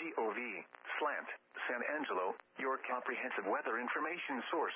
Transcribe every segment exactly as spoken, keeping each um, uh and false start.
gov slant San Angelo, your comprehensive weather information source.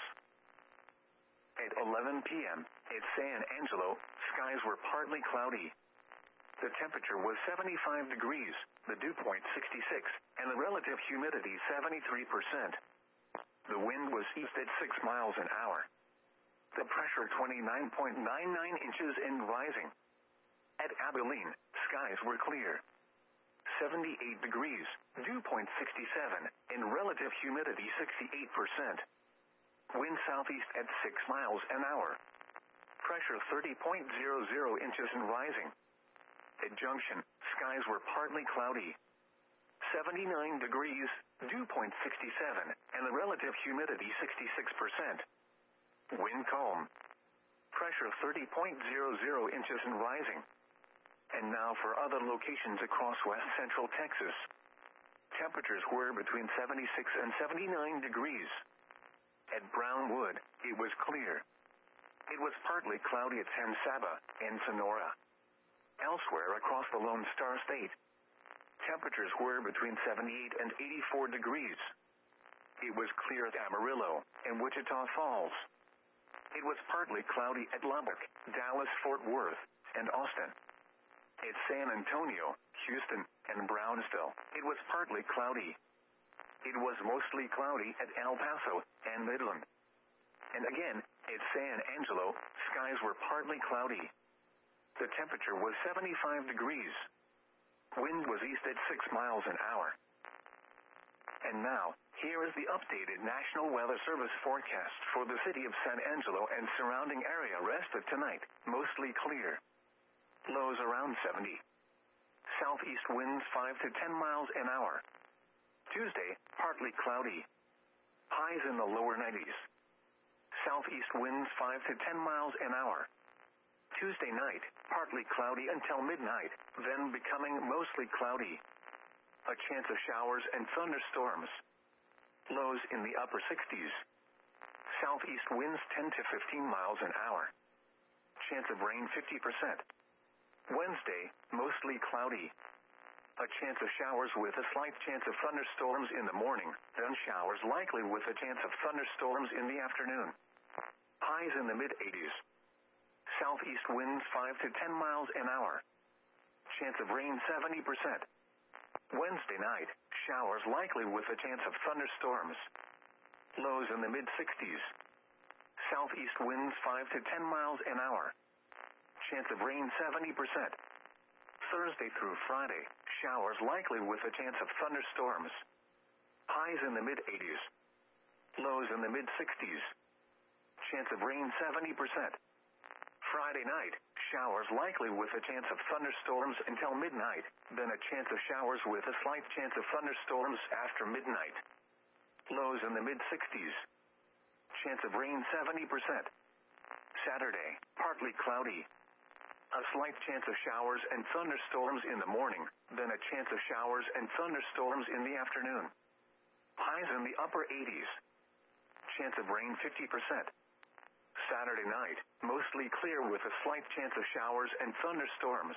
At eleven p.m. at San Angelo, skies were partly cloudy. The temperature was seventy-five degrees, the dew point sixty-six, and the relative humidity seventy-three percent. The wind was east at six miles an hour. The pressure twenty-nine point nine nine inches and rising. At Abilene, skies were clear. seventy-eight degrees, dew point sixty-seven, and relative humidity sixty-eight percent. Wind southeast at six miles an hour. Pressure thirty point zero zero inches and rising. At Junction, skies were partly cloudy. seventy-nine degrees, dew point sixty-seven, and the relative humidity sixty-six percent. Wind calm. Pressure thirty point zero zero inches and rising. And now for other locations across west central Texas. Temperatures were between seventy-six and seventy-nine degrees. At Brownwood, it was clear. It was partly cloudy at San Saba and Sonora. Elsewhere across the Lone Star State, temperatures were between seventy-eight and eighty-four degrees. It was clear at Amarillo and Wichita Falls. It was partly cloudy at Lubbock, Dallas, Fort Worth, and Austin. At San Antonio, Houston, and Brownsville, it was partly cloudy. It was mostly cloudy at El Paso and Midland. And again, at San Angelo, skies were partly cloudy. The temperature was seventy-five degrees. Wind was east at six miles an hour. And now, here is the updated National Weather Service forecast for the city of San Angelo and surrounding area. Rest of tonight, mostly clear. Lows around seventy. Southeast winds five to ten miles an hour. Tuesday, partly cloudy. Highs in the lower nineties. Southeast winds five to ten miles an hour. Tuesday night, partly cloudy until midnight, then becoming mostly cloudy. A chance of showers and thunderstorms. Lows in the upper sixties. Southeast winds ten to fifteen miles an hour. Chance of rain fifty percent. Wednesday, mostly cloudy. A chance of showers with a slight chance of thunderstorms in the morning, then showers likely with a chance of thunderstorms in the afternoon. Highs in the mid-eighties. Southeast winds five to ten miles an hour. Chance of rain seventy percent. Wednesday night, showers likely with a chance of thunderstorms. Lows in the mid-sixties. Southeast winds five to ten miles an hour. Chance of rain seventy percent. Thursday through Friday, showers likely with a chance of thunderstorms. Highs in the mid-eighties. Lows in the mid-sixties. Chance of rain seventy percent. Friday night, showers likely with a chance of thunderstorms until midnight, then a chance of showers with a slight chance of thunderstorms after midnight. Lows in the mid-sixties. Chance of rain seventy percent. Saturday, partly cloudy. A slight chance of showers and thunderstorms in the morning, then a chance of showers and thunderstorms in the afternoon. Highs in the upper eighties. Chance of rain fifty percent. Saturday night, mostly clear with a slight chance of showers and thunderstorms.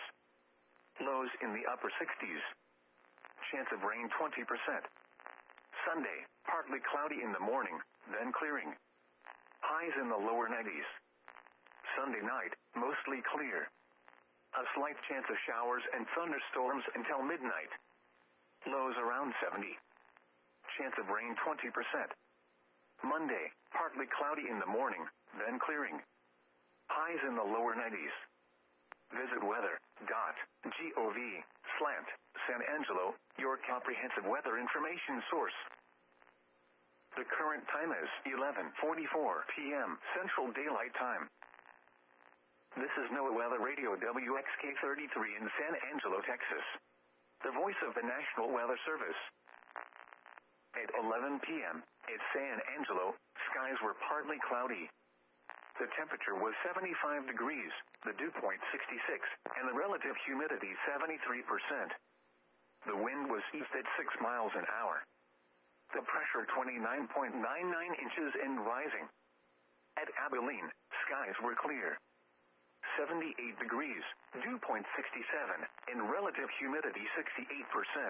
Lows in the upper sixties. Chance of rain twenty percent. Sunday, partly cloudy in the morning, then clearing. Highs in the lower nineties. Sunday night, mostly clear. A slight chance of showers and thunderstorms until midnight. Lows around seventy. Chance of rain twenty percent. Monday, partly cloudy in the morning, then clearing. Highs in the lower nineties. Visit weather dot gov slant San Angelo, your comprehensive weather information source. The current time is eleven forty-four p.m. Central Daylight Time. This is NOAA Weather Radio W X K thirty-three in San Angelo, Texas. The voice of the National Weather Service. At eleven p.m. at San Angelo, skies were partly cloudy. The temperature was seventy-five degrees, the dew point sixty-six, and the relative humidity seventy-three percent. The wind was east at six miles an hour. The pressure twenty-nine point nine nine inches and rising. At Abilene, skies were clear. seventy-eight degrees, dew point sixty-seven, and relative humidity sixty-eight percent.